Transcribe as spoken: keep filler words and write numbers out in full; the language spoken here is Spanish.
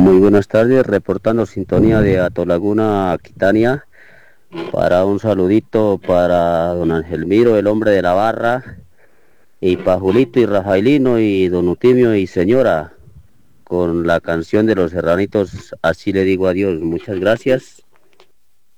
Muy buenas tardes, reportando sintonía de Atolaguna, Aquitania, para un saludito para don Angelmiro, el hombre de la barra, y para Julito y Rafaelino y don Utimio y señora, con la canción de los serranitos, así le digo adiós. Muchas gracias.